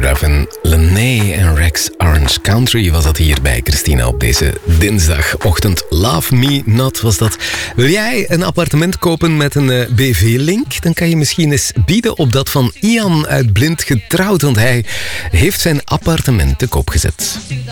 Raven, Lene en Rex Orange Country was dat hier bij Christina op deze dinsdagochtend. Love Me Not was dat. Wil jij een appartement kopen met een BV-link? Dan kan je misschien eens bieden op dat van Ian uit Blind Getrouwd, want hij heeft zijn appartement te koop gezet.